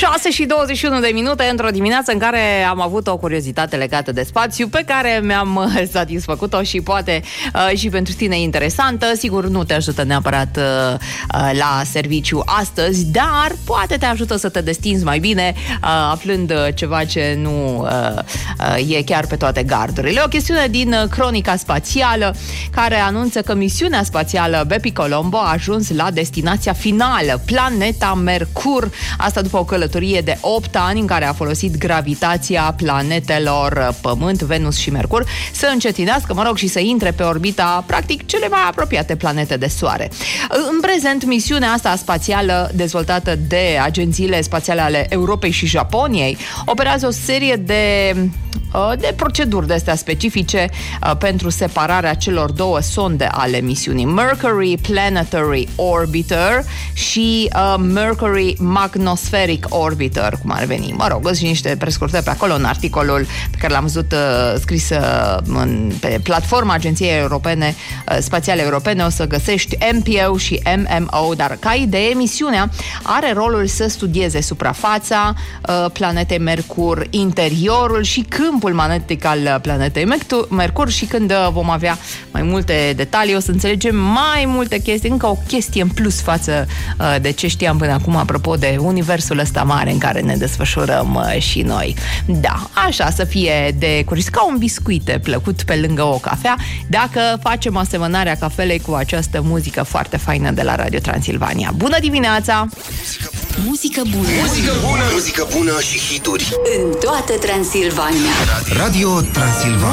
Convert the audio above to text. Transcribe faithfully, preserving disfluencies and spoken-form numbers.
șase și douăzeci și unu de minute într-o dimineață în care am avut o curiozitate legată de spațiu pe care mi-am satisfăcut-o și poate uh, și pentru tine interesantă. Sigur, nu te ajută neapărat uh, la serviciu astăzi, dar poate te ajută să te destinzi mai bine uh, aflând ceva ce nu uh, uh, e chiar pe toate gardurile. O chestiune din Cronica Spațială care anunță că misiunea spațială Bepi Colombo a ajuns la destinația finală, planeta Mercur. Asta după o călătorie de opt ani în care a folosit gravitația planetelor Pământ, Venus și Mercur să încetinească, mă rog, și să intre pe orbita practic cele mai apropiate planete de Soare. În prezent, misiunea asta spațială dezvoltată de agențiile spațiale ale Europei și Japoniei operează o serie de de proceduri de astea specifice uh, pentru separarea celor două sonde ale misiunii, Mercury Planetary Orbiter și uh, Mercury Magnospheric Orbiter, cum ar veni. Mă rog, și niște prescurtări pe acolo în articolul pe care l-am văzut uh, scris uh, în, pe platforma Agenției Europene uh, Spațiale Europene. O să găsești M P O și M M O, dar ca idee, misiunea are rolul să studieze suprafața uh, planetei Mercur, interiorul și câmpul magnetic al planetei Mercur și când vom avea mai multe detalii o să înțelegem mai multe chestii, încă o chestie în plus față de ce știam până acum apropo de universul ăsta mare în care ne desfășurăm și noi. Da, așa să fie de curios, ca un biscuit plăcut pe lângă o cafea, dacă facem asemănarea cafelei cu această muzică foarte faină de la Radio Transilvania. Bună dimineața! Muzică bună! Muzică bună! Muzică bună și hituri în toată Transilvania. Radio Transilvania.